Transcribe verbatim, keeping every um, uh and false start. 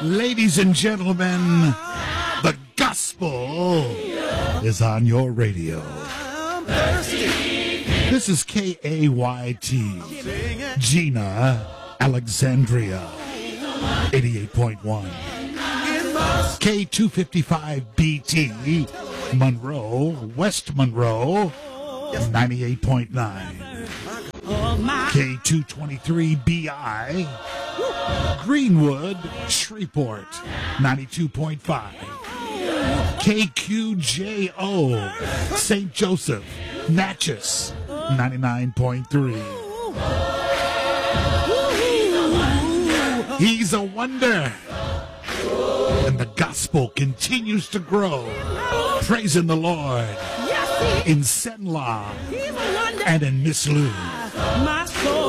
Ladies and gentlemen, the gospel is on your radio. This is K A Y T, Gina, Alexandria, eighty-eight point one. K two fifty-five B T, Monroe, West Monroe, ninety-eight point nine. K two twenty-three B I, Greenwood, Shreveport, ninety-two point five. K Q J O, Saint Joseph, Natchez, ninety-nine point three. He's a wonder, and the gospel continues to grow. Praising the Lord in Senla and in Miss Lou. My soul.